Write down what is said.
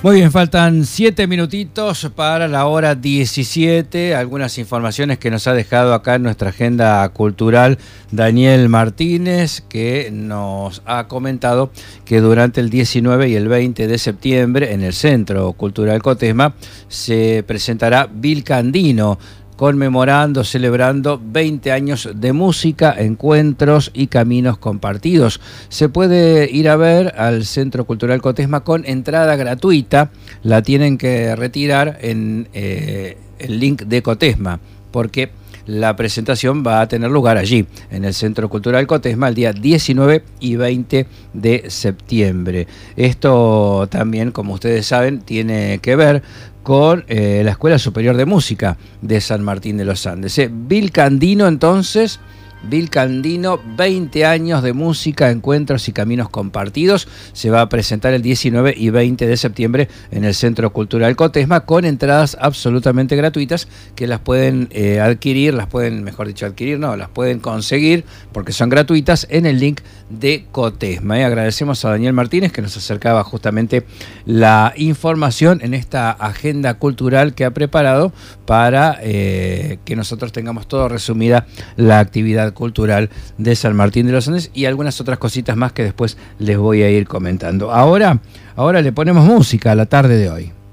Muy bien, faltan 7 minutitos para la hora 17. Algunas informaciones que nos ha dejado acá en nuestra agenda cultural Daniel Martínez, que nos ha comentado que durante el 19 y el 20 de septiembre en el Centro Cultural Cotesma se presentará Vilcandino, conmemorando, celebrando 20 años de música, encuentros y caminos compartidos. Se puede ir a ver al Centro Cultural Cotesma con entrada gratuita. La tienen que retirar en el link de Cotesma, porque la presentación va a tener lugar allí, en el Centro Cultural Cotesma, el día 19 y 20 de septiembre. Esto también, como ustedes saben, tiene que ver con la Escuela Superior de Música de San Martín de los Andes. Vilcandino, entonces, Vilcandino, 20 años de música, encuentros y caminos compartidos. Se va a presentar el 19 y 20 de septiembre en el Centro Cultural Cotesma con entradas absolutamente gratuitas que las pueden adquirir, las pueden conseguir porque son gratuitas en el link de Cotesma. Agradecemos a Daniel Martínez que nos acercaba justamente la información en esta agenda cultural que ha preparado para que nosotros tengamos todo resumida la actividad cultural de San Martín de los Andes y algunas otras cositas más que después les voy a ir comentando. Ahora le ponemos música a la tarde de hoy.